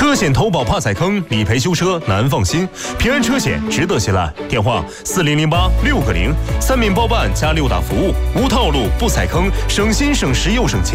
车险投保怕踩坑，理赔修车难放心。平安车险值得信赖。电话：4008-6个0，3面包办加6大服务，无套路不踩坑，省心省时又省钱。